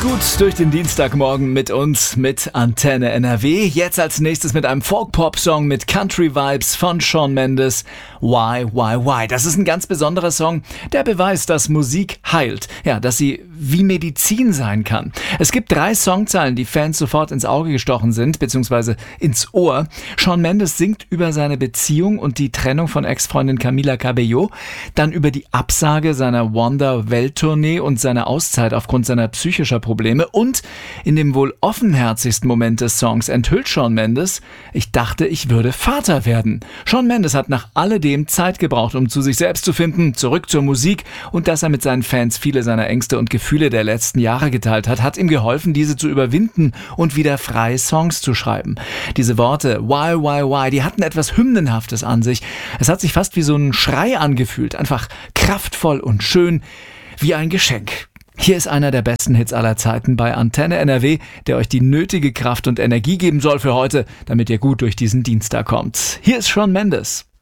gut durch den Dienstagmorgen mit uns, mit Antenne NRW. Jetzt als nächstes mit einem Folk-Pop-Song mit Country-Vibes von Shawn Mendes. Why? Das ist ein ganz besonderer Song, der beweist, dass Musik heilt. Ja, dass sie wie Medizin sein kann. Es gibt 3 Songzeilen, die Fans sofort ins Auge gestochen sind, beziehungsweise ins Ohr. Shawn Mendes singt über seine Beziehung und die Trennung von Ex-Freundin Camila Cabello, dann über die Absage seiner Wonder-Welttournee und seine Auszeit aufgrund seiner psychischer Probleme, und in dem wohl offenherzigsten Moment des Songs enthüllt Shawn Mendes: Ich dachte, ich würde Vater werden. Shawn Mendes hat nach alledem Zeit gebraucht, um zu sich selbst zu finden, zurück zur Musik, und dass er mit seinen Fans viele seiner Ängste und Gefühle der letzten Jahre geteilt hat, hat ihm geholfen, diese zu überwinden und wieder frei Songs zu schreiben. Diese Worte Why, die hatten etwas Hymnenhaftes an sich. Es hat sich fast wie so ein Schrei angefühlt, einfach kraftvoll und schön, wie ein Geschenk. Hier ist einer der besten Hits aller Zeiten bei Antenne NRW, der euch die nötige Kraft und Energie geben soll für heute, damit ihr gut durch diesen Dienstag kommt. Hier ist Shawn Mendes.